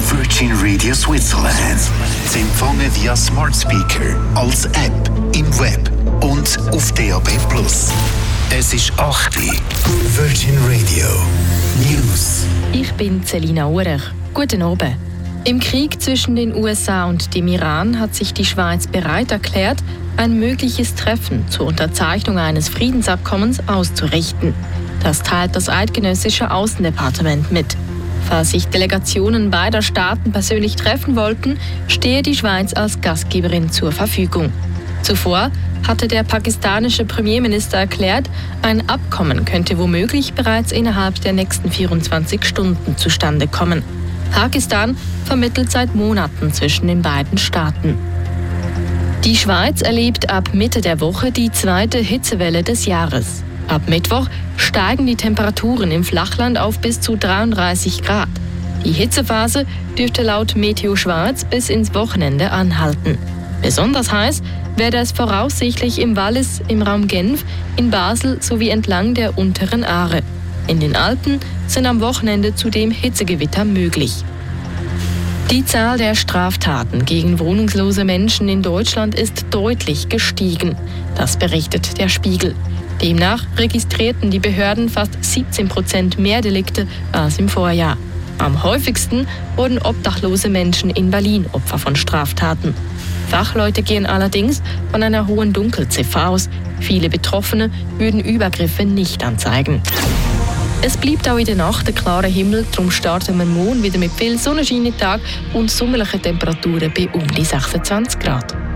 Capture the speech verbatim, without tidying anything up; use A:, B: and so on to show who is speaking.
A: Virgin Radio Switzerland. Zu empfangen via Smart Speaker, als App, im Web und auf D A B plus. Es ist acht Uhr. Virgin Radio News.
B: Ich bin Selina Urech. Guten Abend. Im Krieg zwischen den U S A und dem Iran hat sich die Schweiz bereit erklärt, ein mögliches Treffen zur Unterzeichnung eines Friedensabkommens auszurichten. Das teilt das eidgenössische Außendepartement mit. Falls sich Delegationen beider Staaten persönlich treffen wollten, stehe die Schweiz als Gastgeberin zur Verfügung. Zuvor hatte der pakistanische Premierminister erklärt, ein Abkommen könnte womöglich bereits innerhalb der nächsten vierundzwanzig Stunden zustande kommen. Pakistan vermittelt seit Monaten zwischen den beiden Staaten. Die Schweiz erlebt ab Mitte der Woche die zweite Hitzewelle des Jahres. Ab Mittwoch steigen die Temperaturen im Flachland auf bis zu dreiunddreißig Grad. Die Hitzephase dürfte laut Meteo Schweiz bis ins Wochenende anhalten. Besonders heiß werde es voraussichtlich im Wallis, im Raum Genf, in Basel sowie entlang der unteren Aare. In den Alpen sind am Wochenende zudem Hitzegewitter möglich. Die Zahl der Straftaten gegen wohnungslose Menschen in Deutschland ist deutlich gestiegen. Das berichtet der Spiegel. Demnach registrierten die Behörden fast siebzehn Prozent mehr Delikte als im Vorjahr. Am häufigsten wurden obdachlose Menschen in Berlin Opfer von Straftaten. Fachleute gehen allerdings von einer hohen Dunkelziffer aus. Viele Betroffene würden Übergriffe nicht anzeigen. Es bleibt auch in der Nacht ein klarer Himmel, darum starten wir morgen wieder mit viel Sonnenschein Tag und sommerlichen Temperaturen bei um die sechsundzwanzig Grad.